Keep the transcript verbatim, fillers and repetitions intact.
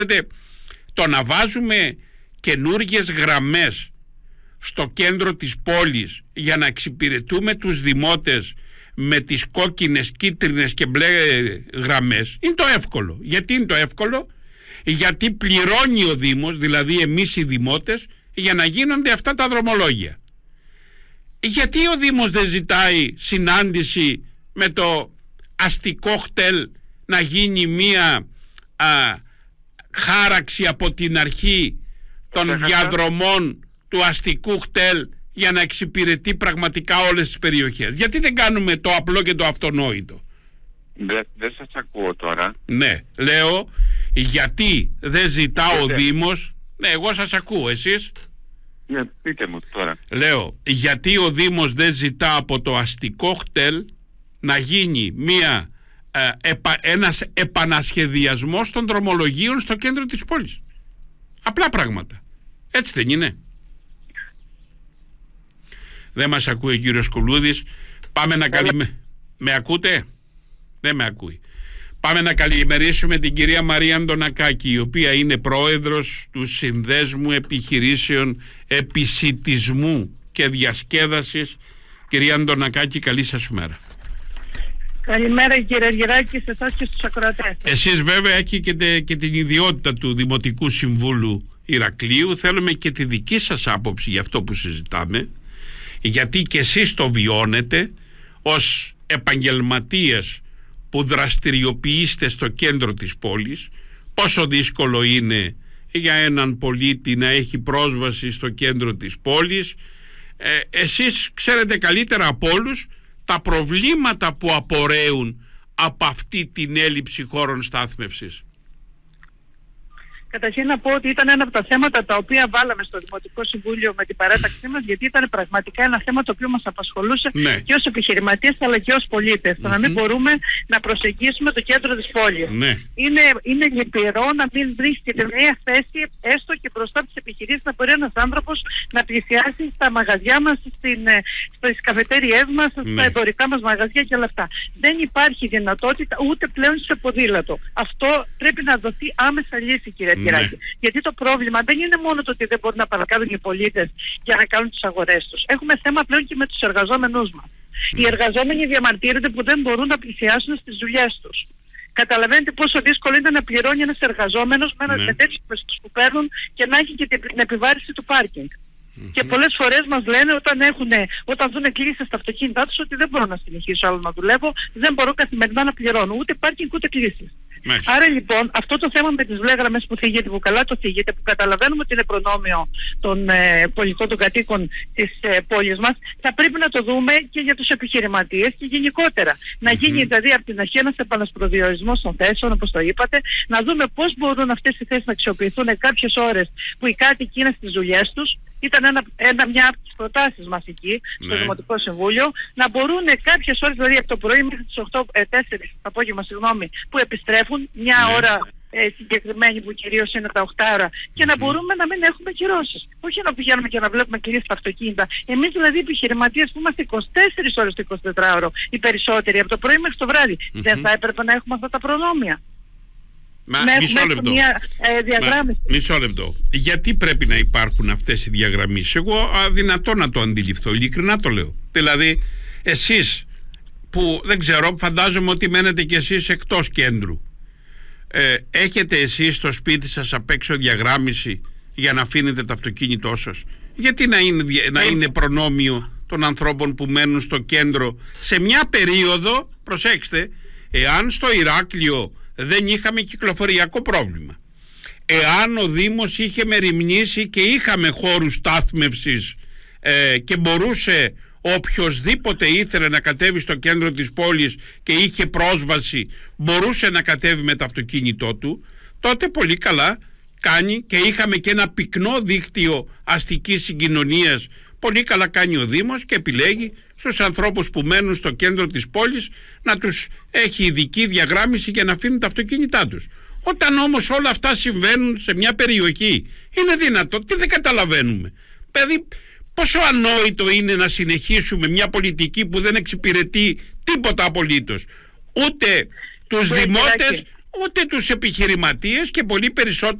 Το να βάζουμε καινούργιες γραμμές στο κέντρο της πόλης για να εξυπηρετούμε τους δημότες με τις κόκκινες, κίτρινες και μπλε γραμμές είναι το εύκολο. Γιατί είναι το εύκολο? Γιατί πληρώνει ο Δήμος, δηλαδή εμείς οι δημότες, για να γίνονται αυτά τα δρομολόγια. Γιατί ο Δήμος δεν ζητάει συνάντηση με το αστικό χτέλ να γίνει μία α, χάραξη από την αρχή των διαδρομών του αστικού χτέλ για να εξυπηρετεί πραγματικά όλες τις περιοχές? Γιατί δεν κάνουμε το απλό και το αυτονόητο? Δεν δε σας ακούω τώρα. Ναι, λέω γιατί δεν ζητά ο Δήμος. Ναι, εγώ σας ακούω, εσείς? Ναι, πείτε μου τώρα. Λέω γιατί ο Δήμος δεν ζητά από το αστικό χτέλ να γίνει μία, ε, επα, ένας επανασχεδιασμός των δρομολογίων στο κέντρο της πόλης. Απλά πράγματα. Έτσι δεν είναι? Δεν μας ακούει ο κύριος Κουλούδης. Πάμε να καλημέ... Με ακούτε? Δεν με ακούει. Πάμε να καλημερίσουμε την κυρία Μαρία Αντωνακάκη, η οποία είναι πρόεδρος του Συνδέσμου Επιχειρήσεων Επισιτισμού και Διασκέδασης. Κυρία Αντωνακάκη, καλή σας μέρα. Καλημέρα κύριε Αργυράκη, σε εσάς και στους ακροατές. Εσείς βέβαια έχετε και την ιδιότητα του Δημοτικού Συμβούλου Ηρακλείου. Θέλουμε και τη δική σας άποψη για αυτό που συζητάμε, γιατί και εσείς το βιώνετε ως επαγγελματίες που δραστηριοποιείστε στο κέντρο της πόλης, πόσο δύσκολο είναι για έναν πολίτη να έχει πρόσβαση στο κέντρο της πόλης. Ε, εσείς ξέρετε καλύτερα από όλους τα προβλήματα που απορρέουν από αυτή την έλλειψη χώρων στάθμευσης. Καταρχήν να πω ότι ήταν ένα από τα θέματα τα οποία βάλαμε στο Δημοτικό Συμβούλιο με την παράταξή μας, γιατί ήταν πραγματικά ένα θέμα το οποίο μας απασχολούσε, ναι, και ως επιχειρηματίες αλλά και ως πολίτες. Mm-hmm. Το να μην μπορούμε να προσεγγίσουμε το κέντρο της πόλης. Ναι. Είναι, είναι λυπηρό να μην βρίσκεται μια θέση έστω και μπροστά από τις επιχειρήσεις, να μπορεί ένας άνθρωπος να πλησιάσει στα μαγαζιά μας, στην, στις καφετέριές μας, στα ναι. εμπορικά μας μαγαζιά και όλα αυτά. Δεν υπάρχει δυνατότητα ούτε πλέον σε ποδήλατο. Αυτό πρέπει να δοθεί άμεσα λύση, κύριε. Ναι. Γιατί το πρόβλημα δεν είναι μόνο το ότι δεν μπορούν να παρακάνουν οι πολίτες για να κάνουν τις αγορές τους. Έχουμε θέμα πλέον και με τους εργαζόμενους μας. Mm. Οι εργαζόμενοι διαμαρτύρονται που δεν μπορούν να πλησιάσουν στις δουλειές τους. Καταλαβαίνετε πόσο δύσκολο είναι να πληρώνει ένας εργαζόμενος με, ναι. με τέτοιους μισθούς που παίρνουν και να έχει και την επιβάρηση του πάρκινγκ. Mm-hmm. Και πολλές φορές μας λένε όταν, έχουνε, όταν δουν κλήσεις στα αυτοκίνητά τους ότι δεν μπορώ να συνεχίσω άλλο να δουλεύω, δεν μπορώ καθημερινά να πληρώνω ούτε πάρκινγκ ούτε κλήσεις. Μάλιστα. Άρα λοιπόν αυτό το θέμα με τις μπλε γραμμές που θίγεται, που καλά το θίγεται, που καταλαβαίνουμε ότι είναι προνόμιο των ε, πολιτών, των κατοίκων της ε, πόλης μας, θα πρέπει να το δούμε και για τους επιχειρηματίες και γενικότερα. Mm-hmm. Να γίνει δηλαδή από την αρχή ένας επανασπροδιορισμός των θέσεων, όπως το είπατε, να δούμε πώς μπορούν αυτές οι θέσεις να αξιοποιηθούν κάποιες ώρες που οι κάτοικοι είναι στις δουλειές τους. Ήταν ένα, ένα, μια από τις προτάσεις μας εκεί, στο ναι. Δημοτικό Συμβούλιο, να μπορούν κάποιες ώρες, δηλαδή από το πρωί μέχρι τις οκτώ, τέσσερις το απόγευμα, συγγνώμη, που επιστρέφουν, μια ναι. ώρα ε, συγκεκριμένη που κυρίως είναι τα οκτώ ώρα, και mm-hmm. να μπορούμε να μην έχουμε κυρώσεις. Όχι να πηγαίνουμε και να βλέπουμε κλήσεις στα αυτοκίνητα. Εμείς δηλαδή οι επιχειρηματίες που είμαστε είκοσι τέσσερις ώρες το εικοσιτετράωρο, οι περισσότεροι, από το πρωί μέχρι το βράδυ, mm-hmm. δεν θα έπρεπε να έχουμε αυτά τα προνόμια? Μα, με, μισό λεπτό. Μια, ε, διαγράμμιση. Μα, μισό λεπτό. Γιατί πρέπει να υπάρχουν αυτές οι διαγραμμίσεις? Εγώ αδυνατό να το αντιληφθώ, ειλικρινά το λέω. Δηλαδή εσείς που δεν ξέρω, φαντάζομαι ότι μένετε κι εσείς εκτός κέντρου, ε, έχετε εσείς στο σπίτι σας απ' έξω διαγράμμιση για να αφήνετε το αυτοκίνητό σας? Γιατί να είναι, να είναι προνόμιο των ανθρώπων που μένουν στο κέντρο σε μια περίοδο, προσέξτε, εάν στο Ηράκλειο δεν είχαμε κυκλοφοριακό πρόβλημα, εάν ο Δήμος είχε μεριμνήσει και είχαμε χώρους στάθμευσης ε, και μπορούσε οποιοσδήποτε ήθελε να κατέβει στο κέντρο της πόλης και είχε πρόσβαση, μπορούσε να κατέβει με το αυτοκίνητό του, τότε πολύ καλά κάνει, και είχαμε και ένα πυκνό δίκτυο αστικής συγκοινωνίας, πολύ καλά κάνει ο Δήμος και επιλέγει στους ανθρώπους που μένουν στο κέντρο της πόλης να τους έχει ειδική διαγράμμιση για να αφήνουν τα αυτοκίνητά τους. Όταν όμως όλα αυτά συμβαίνουν σε μια περιοχή, είναι δυνατό? Τι δεν καταλαβαίνουμε? Δηλαδή πόσο ανόητο είναι να συνεχίσουμε μια πολιτική που δεν εξυπηρετεί τίποτα απολύτως, ούτε τους Κύριε δημότες Κυράκη, ούτε τους επιχειρηματίες και πολύ περισσότερο